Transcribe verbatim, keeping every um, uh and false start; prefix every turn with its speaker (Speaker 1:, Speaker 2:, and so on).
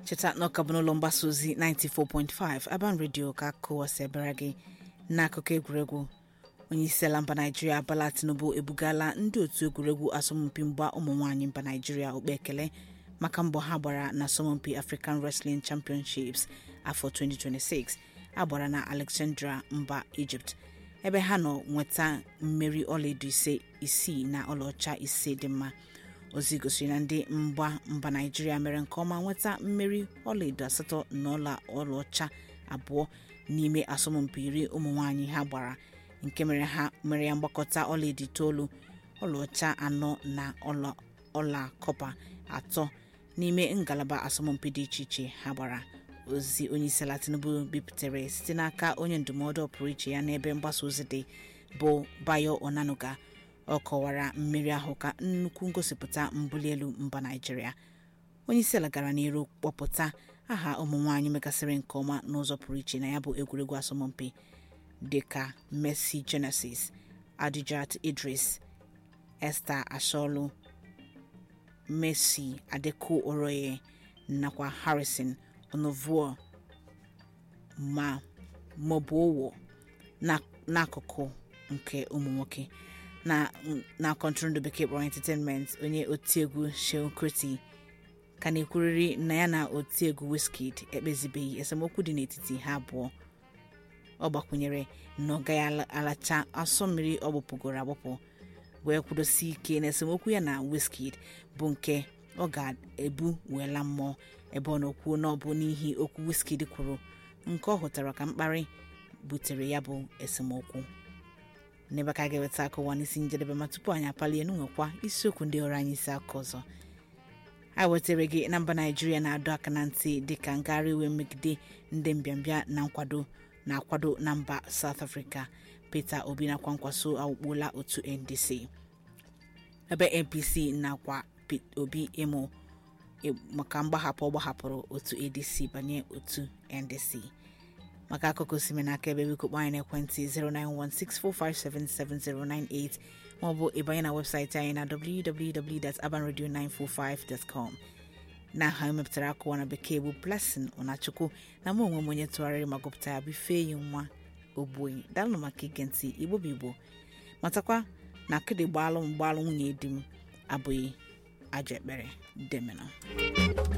Speaker 1: cheta no kabuno mbasozi ninety-four point five Aban Radio ka ko seberagi na akụkọ egwuregwu. Onye isi ala mba Nigeria Bola Tinubu ebugala ndị otu egwuregwu asọmpi mgba ụmụ nwaanyị mba Nigeria okpekele maka mbọ ha gbara na asọmpi African Wrestling Championships afọ twenty twenty-six agbara na Alexandria mba Egypt, ebe ha nọ nweta mmeri ọlaedo ise isii na ọlaọcha ise dị mma. Ozi gosiri na ndị mgba mba Nigeria mere nke ọma nweta mmeri ọlaedo asatọ na ọla ọlaọcha abụọ n'ime asọmpi iri ụmụ nwaanyị ha gbara, nke mere ha mere ya mgbakọta ọlaedo itoolu, ọlaọcha anọ na ọla ọla kọpa atọ n'ime ngalaba asọmpi dị iche iche ha gbara. Ozi onye isi ala Tinubu bipụtara site n'aka onye ndụmọdụ pụrụ iche ya n'ebe mgbasa ozi dị bụ Bayo Onanuga. Ọ kọwara mmeri ahụ ka nnukwu ngosipụta mbuli elu mba Nigeria. Onye isi ala gara n'iru kpọpụta aha ụmụ nwaanyị megasịrị nke ọma n'ụzọ pụrụ iche na ya bụ egwuregwu asọmpi dịka Mercy Genesis, Adijat Idris, Esther Asholu, Mercy Adeku Oroye nakwa Harrison Onovuo ma Mobowo na n'akụkụ nke ụmụ nwoke. na na Control Bekee Pro Entertainment, onye otiegwu Shehu Kuti ka na-ekwuriri na ya na otiegwu Wizkid ekpezibeghị esemokwu dị n'etiti ha abụọ. Ọ gbakwunyere na ọ gaghị alacha asọ mmiri ọ gbapụgoro agbapụ, wee kwudosi ike na esemokwu ya na Wizkid bụ nke ọ ga-ebu wela mmụọ, ebe ọ na-okwu na ọ bụ n'ihi okwu Wizkid kwuru nke ọ hụtara ka mkparị butere ya bụ esemokwu. N'ebe ka ga-eweta akụwa n'isi njedebe, ma tupu anyị apalie n'nwekwa isiokwu ndị ọrụ anyị isi aka ọzọ. A wetere gị na mba Nigeria na-adọ aka na ntị dịka ngagharị iwe megide ndị mbịambịa na nkwado na-akwado na mba South Africa. Peter Obi nakwa nkwaso awụkpola otu N D C, ebe A P C nakwa Obi emo maka mgbahapụ ọgbahapụrụ otu A D C banye otu N D C. Maka akụkọ sime n'aka ebe biko kpọọ anyị n'ekwentị zero nine one six four five seven seven zero nine eight maọbụ ịbanye na webụsaịtị anyị na w w w dot aban radio nine four five dot com. Na ha emepụtara akụwa na bekee bụ Blessing Ọnachukwu, na mụ onwe m onye tụgharịrị ma gụpụta ya bụ Ifeyi Nwa Ogbuehi. Daalụ maka ige ntị. Igbo bụ Igbo, matakwa na akịdị gbaalụ mgbaalụ nwunye di m abụghị ajọ ekpere. Demena.